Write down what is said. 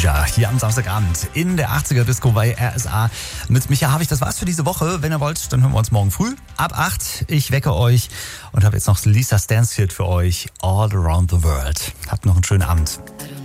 Danger hier am Samstagabend in der 80er Disco bei RSA mit Micha Havig. Das war's für diese Woche. Wenn ihr wollt, dann hören wir uns morgen früh ab 8. Ich wecke euch und habe jetzt noch Lisa Stansfield für euch. All Around the World. Habt noch einen schönen Abend.